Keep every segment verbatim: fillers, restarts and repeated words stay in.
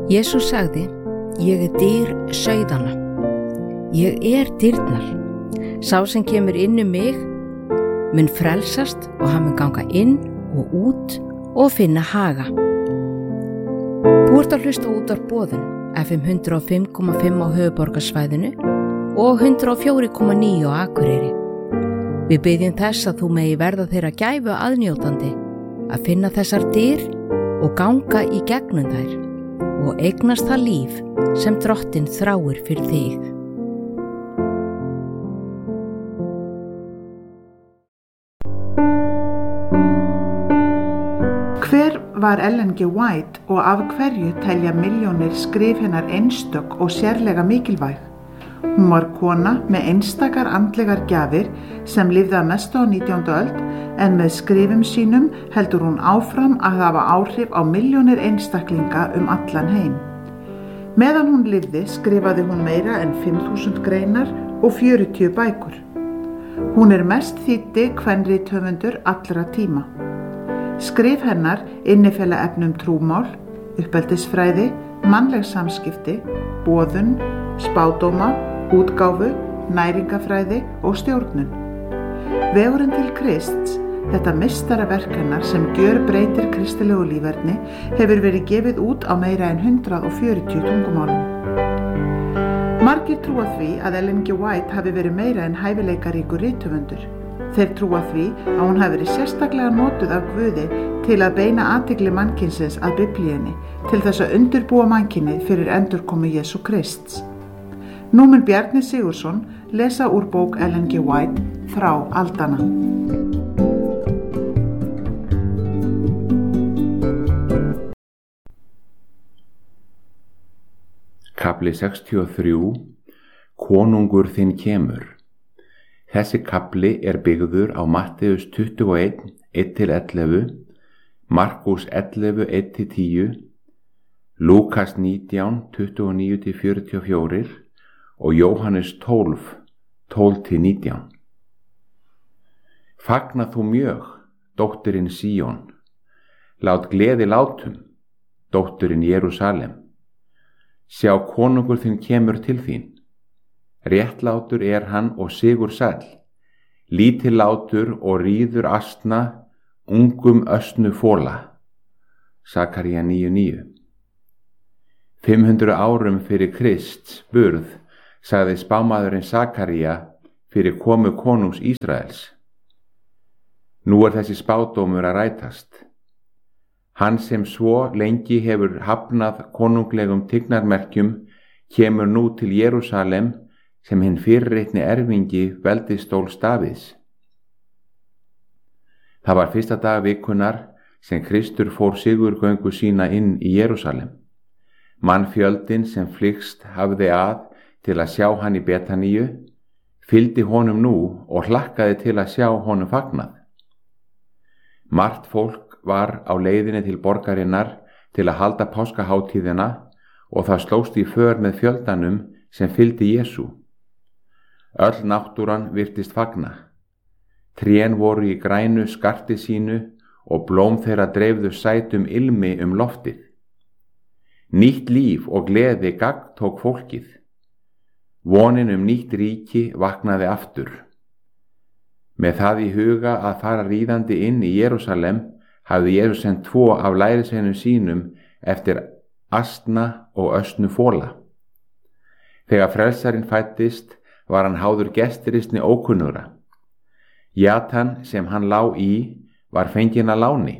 Jesús sagði, ég er dyr sauðanna. Ég er dyrnar. Sá sem kemur inn um mig mun frelsast og hann mun ganga inn og út og finna haga. Þú ert að hlusta út af boðun F M hundrað og fimm komma fimm á höfuðborgarsvæðinu og hundrað og fjögur komma níu á Akureyri. Við biðjum þess að þú megi verða þeirra gæfu aðnjótandi að finna þessar dyr og ganga í gegnum þær og eignast það líf sem Drottinn þráir fyrir þig. Hver var Ellen G. White og af hverju telja milljónir skrif hennar einstök og sérlega mikilvæg? Hún var kona með einstakar andlegar gjafir sem lifði að mestu á nítjándu öld en með skrifum sínum heldur hún áfram að hafa áhrif á milljónir einstaklinga um allan heim. Meðan hún lifði skrifaði hún meira en fimm þúsund greinar og fjörutíu bækur. Hún er mest þýddi kvenrithöfundur allra tíma. Skrif hennar innifela efnum trúmál, uppeldisfræði, mannleg samskipti, boðun, spádóma, útgáfu, næringafræði og stjórnun. Vegurinn til Krists, þetta meistaraverk hennar sem gjörbreytir kristilegu líferni, hefur verið gefið út á meira en hundrað og fjörutíu tungumálum. Margir trúa því að Ellen G. White hafi verið meira en hæfileikaríkur rithöfundur. Þeir trúa því að hún hafi verið sérstaklega notuð af Guði til að beina athygli mannkynsins að Biblíunni til þess að undirbúa mannkynið fyrir endurkomu Jesú Krists. Nú mun Bjarni Sigurðsson lesa úr bók Ellen G. White Þrá aldanna. Kafli sextíu og þrjú. Konungur þinn kemur. Þessi kafli er byggður á Mattheus tuttugu og eitt, eitt til ellefu, Markús ellefu, eitt til tíu, Lúkas nítján, tuttugu og níu til fjörutíu og fjögur og Jóhannes tólf, tólf til nítján. Fagna þú mjög, dóttirin Síón, lát gleði látum, dóttirin Jerúsalem. Sjá konungur þinn kemur til þín. Réttlátur er hann og sigursæll, lítillátur og ríður asna, ungum ösnu fóla. Sakaría níu níu. Fimm hundruð árum fyrir Krists burð sagði spámaðurinn Sakaría fyrir komu konungs Ísraels. Nú er þessi spádómur að rætast. Hann sem svo lengi hefur hafnað konunglegum tignarmerkjum kemur nú til Jerúsalem sem hinn fyrirreitni erfingi veldistóls Davíðs. Það var fyrsta dag vikunnar sem Kristur fór sigurgöngu sína inn í Jerúsalem. Mannfjöldinn sem flykst hafði að til að sjá hann í Betaníu, fylgdi honum nú og hlakkaði til að sjá honum fagnað. Margt fólk var á leiðinni til borgarinnar til að halda páskahátíðina og það slóst í för með fjöldanum sem fylgdi Jesú. Öll náttúran virtist fagna. Trén voru í grænu skarti sínu og blóm þeirra dreifðu sætum ilmi um loftið. Nýtt líf og gleði gagn tók fólkið. Vonin um nýtt ríki vaknaði aftur. Með það í huga að fara ríðandi inn í Jerúsalem hafði Jesús sendt tvo af lærisveinum sínum eftir asna og ösnu fóla. Þegar frelsarinn fæddist var hann háður gestiristni ókunnugra. Jatan sem hann lá í var fenginn að láni.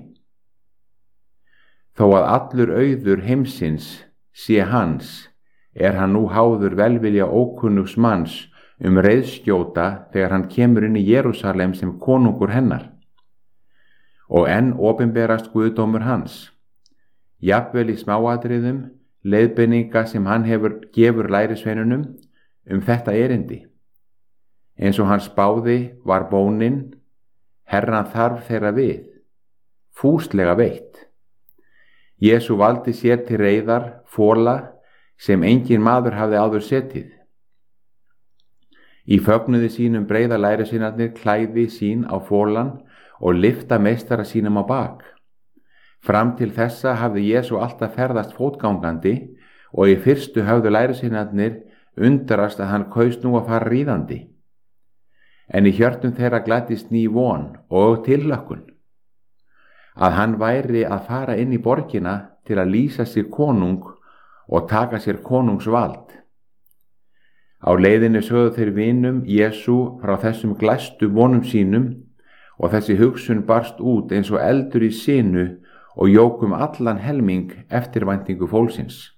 Þó að allur auður heimsins sé hans, er hann nú háður velvilja ókunnugs manns um reiðskjóta þegar hann kemur inn í Jerúsalem sem konungur hennar. Og enn opinberast guðdómur hans. Jafnvel í smáatriðum, leiðbeininga sem hann hefur gefur lærisveinunum um þetta erindi. Eins og hann spáði var bónin, Herran þarf þeirra við, fúslega veitt. Jesú valdi sér til reiðar fóla sem engin maður hafði áður setið. Í fögnuði sínum breiða lærisveinarnir klæði sín á fólann og lyfta meistara sínum á bak. Fram til þessa hafði Jesú alltaf ferðast fótgangandi og í fyrstu höfðu lærisveinarnir undrast að hann kaus nú að fara ríðandi. En í hjörtum þeirra gladdist ný von og tilhlökkun, að hann væri að fara inn í borgina til að lýsa sér konung og taka sér konungsvald. Á leiðinni sögðu þeir vinum Jesú frá þessum glæstu vonum sínum og þessi hugsun barst út eins og eldur í sinu og jók um allan helming eftirvæntingu fólksins.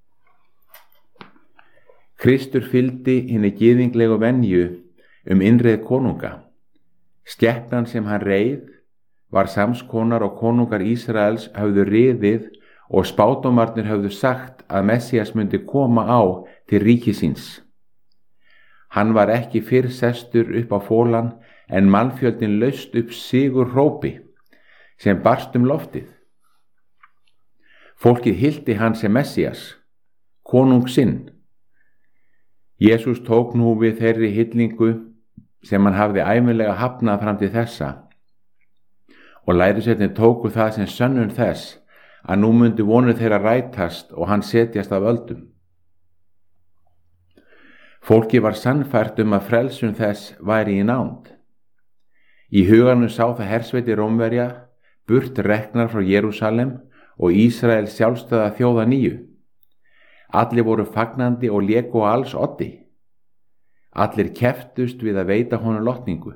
Kristur fylgdi hinni gyðinglegu venju um innreið konunga. Skepnan sem hann reið var samskonar og konungar Ísraels höfðu riðið og spádómarnir höfðu sagt að Messías myndi koma á til ríki síns. Hann var ekki fyrr sestur upp á fólan en mannfjöldin laust upp sigur hrópi sem barst um loftið. Fólkið hylti hann sem Messías, konung sinn. Jesús tók nú við þeirri hyllingu sem hann hafði ævinlega hafnað fram til þessa og lærisveinarnir tóku það sem sönnun þess að nú myndi vonir þeirra rætast og hann setjast af völdum. Fólki var sannfært um að frelsun þess væri í nánd. Í huganum sá það hersveiti Rómverja burt reknar frá Jerúsalem og Ísrael sjálfstæða þjóða nýju. Allir voru fagnandi og léku á alls oddi. Allir keftust við að veita honum lotningu.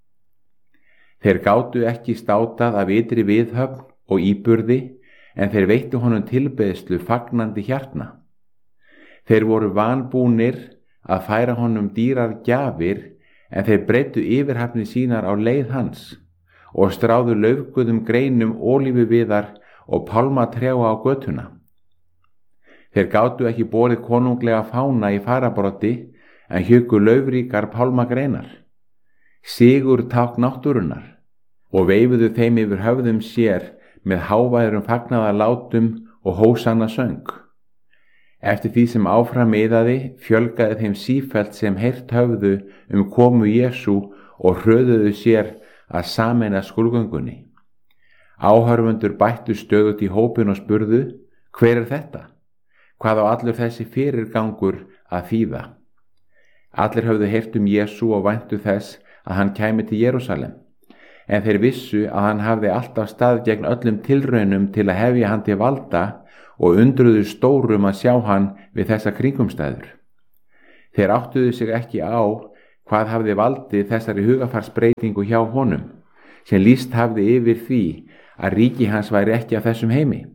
Þeir gátu ekki státað af ytri viðhöfn og íburði, en þeir veittu honum tilbeiðslu fagnandi hjartna. Þeir voru vanbúnir að færa honum dýrar gjafir, en þeir breyttu yfirhafni sínar á leið hans og stráðu laufguðum greinum ólífuviðar og pálmatrjá á götuna. Þeir gátu ekki borið konunglega fána í farabroddi, en hjuku laufríkar pálmagreinar, sigur tákn náttúrunnar, og veifuðu þeim yfir höfðum sér með háværum fagnaðarlátum og hósanna söng. Eftir því sem áfram iðaði fjölgaði þeim sífellt sem heyrt höfðu um komu Jesú og hröðuðu sér að sameina skrúðgöngunni. Áhorfendur bættu stöðugt í hópinn og spurðu: hver er þetta? Hvað á allur þessi fyrirgangur að þýða? Allir höfðu heyrt um Jesú og væntu þess að hann kæmi til Jerúsalem, en þeir vissu að hann hafði alltaf stað gegn öllum tilraunum til að hefja hann til valda og undruðu stórum að sjá hann við þessa kringumstæður. Þeir áttuðu sig ekki á hvað hafði valdið þessari hugafarsbreytingu hjá honum, sem lýst hafði yfir því að ríki hans væri ekki af þessum heimi.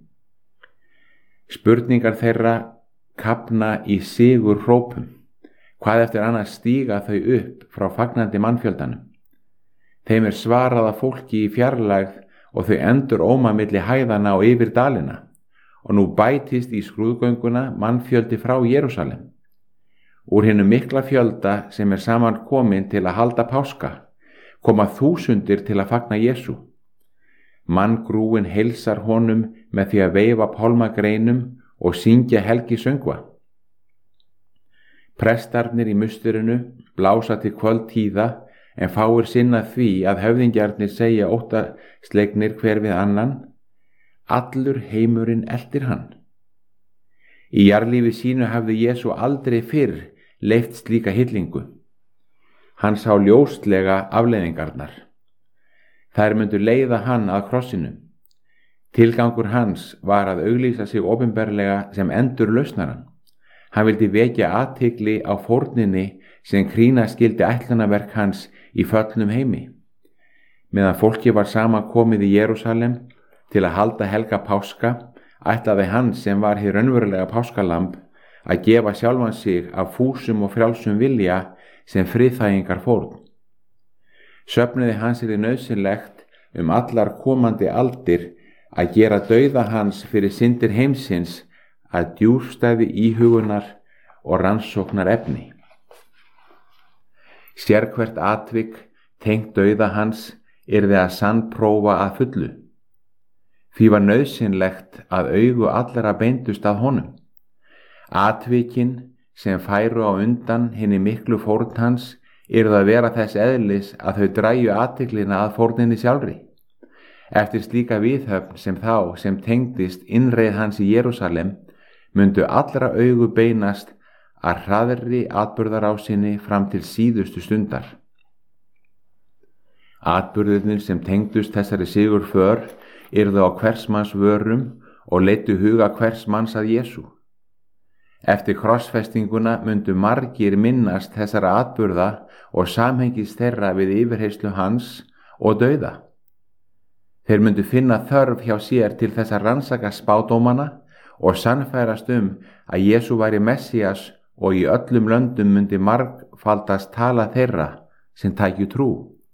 Spurningar þeirra kafna í sigur hrópum. Hvað eftir annars stíga þau upp frá fagnandi mannfjöldanum. Þeim er svarað að fólki í fjarlægð og þau endur óma milli hæðana og yfir dalina, og nú bætist í skrúðgönguna mannfjöldi frá Jerúsalem. Úr hinum mikla fjölda sem er saman komin til að halda páska, koma þúsundir til að fagna Jesú. Manngrúin heilsar honum með því að veifa pálmagreinum og syngja helgisöngva. Prestarnir í musturinu blása til kvöldtíða, en fáir sinna því að höfðingjarnir segja óttaslegnir hver við annan: allur heimurinn eltir hann. Í jarðlífi sínu hafði Jesú aldrei fyrr leyft slíka hyllingu. Hann sá ljóslega afleiðingarnar. Þær myndu leiða hann að krossinu. Tilgangur hans var að auglýsa sig opinberlega sem endurlausnaran. Hann vildi vekja athygli á fórninni sem krýna skildi ætlunarverk hans í föllnum heimi. Meðan fólki var saman komið í Jerúsalem til að halda helga páska, ætlaði hann sem var hið raunverulega páskalamb að gefa sjálfan sig af fúsum og frjálsum vilja sem friðþægingar fórn. Söfnuði hans er nauðsynlegt um allar komandi aldir að gera dauða hans fyrir syndir heimsins að djúpstæði íhugunar og rannsóknar efni. Sérhvert atvik tengt dauða hans yrði að sannprófa að fullu. Því var nauðsynlegt að augu allra beindust að honum. Atvikin sem færu á undan hinni miklu fórn hans yrðu að vera þess eðlis að þau dræju athyglina að fórninni sjálfri. Eftir slíka viðhöfn sem þá sem tengdist innreið hans í Jerúsalem myndu allra augu beinast að hraðri atburðarásinni fram til síðustu stundar. Atburðirnir sem tengdust þessari sigurför yrðu á hvers manns vörum og leiddu huga hvers manns að Jesú. Eftir krossfestinguna myndu margir minnast þessara atburða og samhengis þeirra við yfirheyrslu hans og dauða. Þeir myndu finna þörf hjá sér til þess að rannsaka spádómana og sannfærast um að Jesú væri Messías, og í öllum löndum myndi margfaldast tala þeirra sem tækju trú.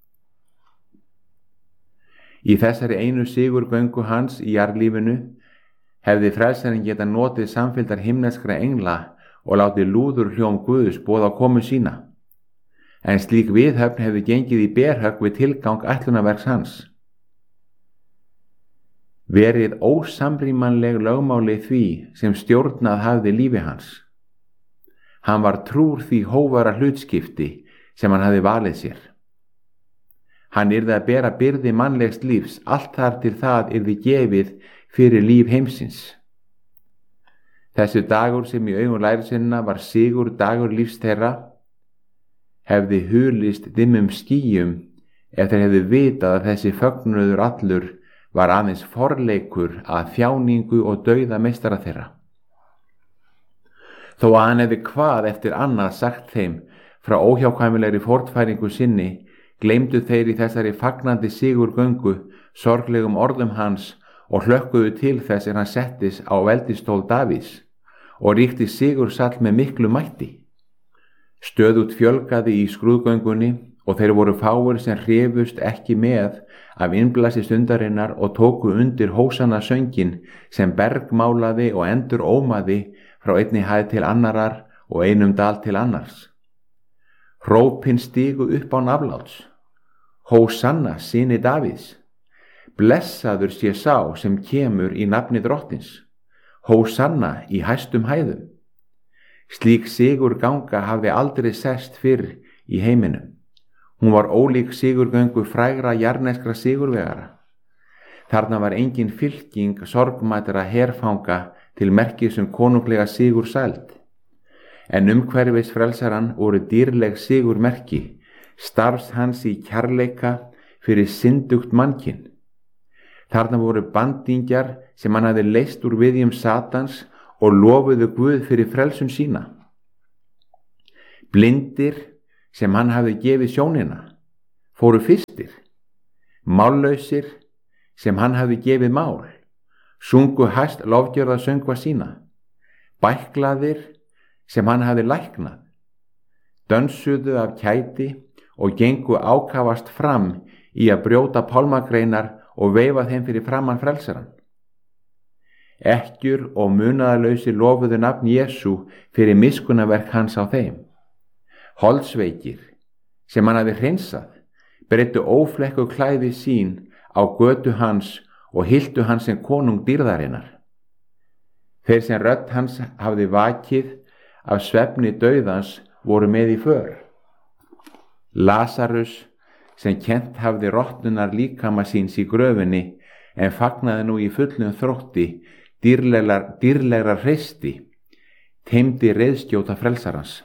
Í þessari einu sigurgöngu hans í jarðlífinu hefði frelsarinn geta notið samfylgdar himneskra engla og látið lúður hljóm Guðs boða komu sína. En slík viðhöfn hefði gengið í berhögg við tilgang ætlunarverks hans. Verið ósamrýmanleg lögmáli því sem stjórnað hafði lífi hans. Hann var trúr því hófara hlutskipti sem hann hafði valið sér. Hann yrði að bera byrði mannlegs lífs allt þar til það yrði gefið fyrir líf heimsins. Þessi dagur sem í augum lærisveinanna var sigur dagur lífs þeirra hefði hulist dimmum skýjum ef þeir hefðu vitað að þessi fögnuður allur var aðeins forleikur að þjáningu og dauða meistara þeirra. Þó að hann hefði hvað eftir annað sagt þeim frá óhjákvæmilegri fortfæringu sinni, gleymdu þeir í þessari fagnandi sigurgöngu sorglegum orðum hans og hlökkuðu til þess er hann settis á veldistól Davíðs og ríkti sigursall með miklu mætti. Stöðugt fjölgaði í skrúðgöngunni og þeir voru fáir sem hrifust ekki með af innblasi stundarinnar og tóku undir hósanna söngin sem bergmálaði og endur ómaði frá einni hæð til annarar og einum dal til annars. Hrópin stigu upp án afláts. Hósanna, syni Davíðs. Blessaður sé sá sem kemur í nafni drottins. Hósanna í hæstum hæðum. Slík sigur ganga hafði aldrei sest fyrr í heiminum. Hún var ólík sigurgöngu frægra jarneskra sigurvegara. Þarna var engin fylking sorgmætra herfanga til merkis um konunglega sigur sæld. En umhverfis frelsaran voru dýrleg sigurmerki, starfs hans í kærleika fyrir syndugt mannkinn. Þarna voru bandingjar sem hann hafði leyst úr viðjum Satans og lofuðu Guð fyrir frelsun sína. Blindir sem hann hafði gefið sjónina fóru fyrstir. Mállausir sem hann hafði gefið mál sungu hæst lofgjörða söngva sína. Bæklaðir sem hann hafði læknað dönsuðu af kæti og gengu ákafast fram í að brjóta pálmagreinar og veifa þeim fyrir framan frelsaran. Ekkjur og munaðarlausi lofuðu nafn Jesú fyrir miskunnaverk hans á þeim. Holdsveikir sem hann hafði hreinsað breiddu óflekku klæði sín á götu hans og hyltu hans sem konung dýrðarinnar. Þeir sem rödd hans hafði vakið af svefni dauðans voru með í för. Lazarus sem kennt hafði rotnunar líkama síns í gröfinni en fagnaði nú í fullum þrótti dýrlegar, dýrlegra hreisti, teymdi reiðskjóta frelsarans.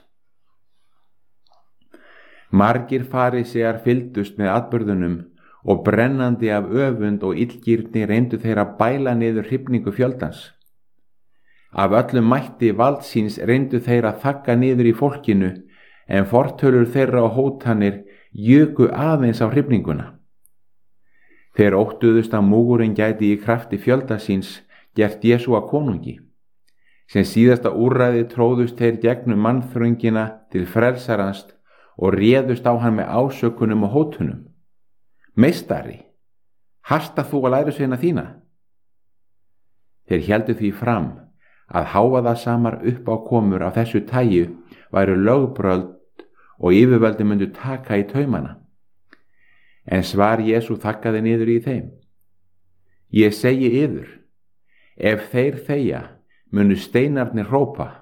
Margir farisear fylgdust með atburðunum og brennandi af öfund og illgirni reyndu þeir að bæla niður hrifningu fjöldans. Af öllum mætti valdsins reyndu þeir að þagga niður í fólkinu en fortölur þeirra og hótanir juku aðeins á hrifninguna. Þeir óttuðust að múgurinn gæti í krafti fjölda síns gert Jesú að konungi. Sem síðasta úrræði tróðust þeir gegnum mannþröngina til frelsarans og réðust á hann með ásökunum og hótunum. Meistari, hasta þú að lærisveina þína? Þeir héldu því fram að hávaðasamar uppákomur af þessu tagi væru lögbröld og yfirvöldi myndu taka í taumana. En svar Jesú þakkaði niður í þeim. Ég segi yður, ef þeir þegja, munu steinarnir hrópa.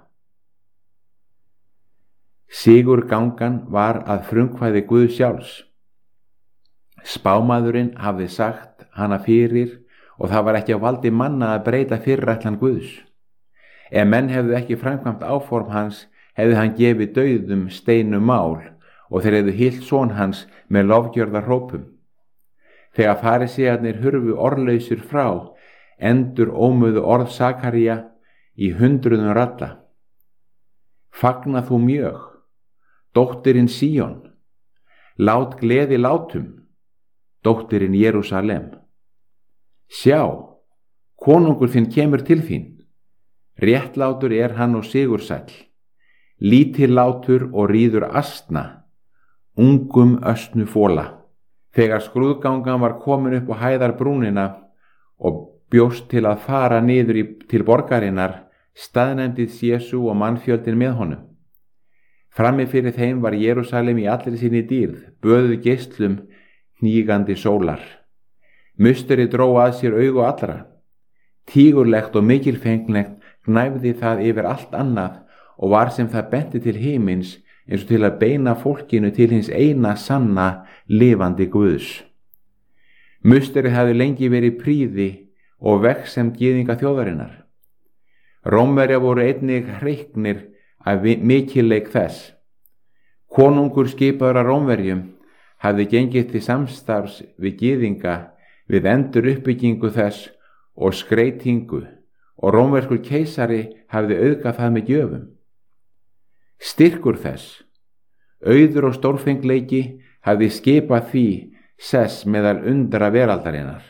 Sigurgangan var að frumkvæði Guðs sjálfs. Spámaðurinn hafði sagt hana fyrir og það var ekki á valdi manna að breyta fyrirætlan Guðs. Ef menn hefðu ekki framkvæmt áform hans, hefði hann gefið dauðum steinum mál og þeir hefðu hyllt son hans með lofgjörðarhrópum. Þegar farisíarnir hurfu orðlausir frá, endur ómuðu orð Sakaría í hundruðum radda. Fagna þú mjög, dóttirinn Síón, lát gleði látum, dóttirinn Jerúsalem. Sjá, konungur þinn kemur til þín, réttlátur er hann og sigursæll, lítillátur og ríður asna, ungum ösnu fóla. Þegar skrúðgangan var komin upp á hæðarbrúnina og bjóst til að fara niður í, til borgarinnar, staðnæmdist Jesú og mannfjöldin með honum. Frammi fyrir þeim var Jerúsalem í allri sinni dýrð, böðuð geislum hnígandi sólar. Musteri dró að sér augu allra. Tígurlegt og mikilfenglegt gnæfði það yfir allt annað og var sem það benti til himins eins og til að beina fólkinu til hins eina sanna lifandi Guðs. Musteri hafði lengi verið prýði og vegsemd gyðinga þjóðarinnar. Rómverjar voru einnig hreyknir af mikilleik þess. Konungur skipaður af Rómverjum hafði gengið til samstarfs við gyðinga við endur uppbyggingu þess og skreytingu og rómverskur keisari hafði auðgað það með gjöfum. Styrkur þess, auður og stórfengleiki hafði skipað því sess meðal undra veraldarinnar.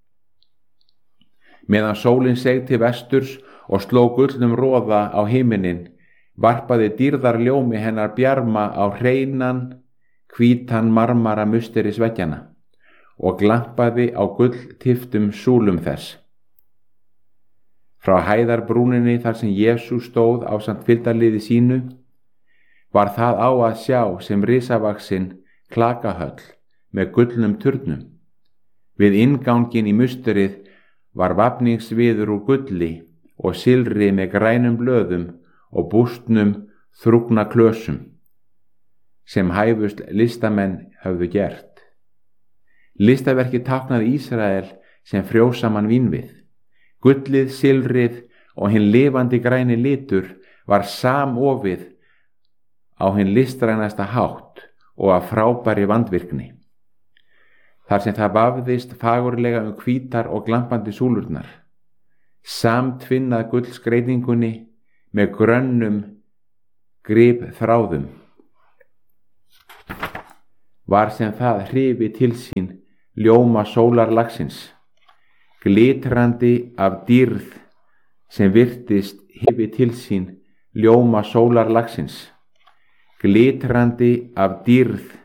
Meðan sólin seig til vesturs og sló gullnum roða á himinin, varpaði dýrðarljómi hennar bjarma á hreinan, hvítan marmara musteris veggjana og glampaði á gulltiftum súlum þess. Frá hæðarbrúninni þar sem Jesú stóð ásamt fylgdarliði sínu, var það á að sjá sem risavaxin klakahöll með gullnum turnum. Við inngangin í musterið var vafningsviður úr gulli og silri með grænum blöðum og bústnum þrúgna klösum, sem hæfust listamenn höfðu gert. Listaverki táknaði Ísrael sem frjósaman vínvið. Gullið, silrið og hinn lifandi græni litur var samofið á hinn listrænasta hátt og af frábæri vandvirkni. Þar sem það vafðist fagurlega um hvítar og glampandi súlurnar, samtvinnað gullskreytingunni með grönnum grip þráðum, var sem það hrifi til sín ljóma sólarlagsins, glitrandi af dýrð sem virtist hrifi til sín ljóma sólarlagsins, glitrandi af dýrð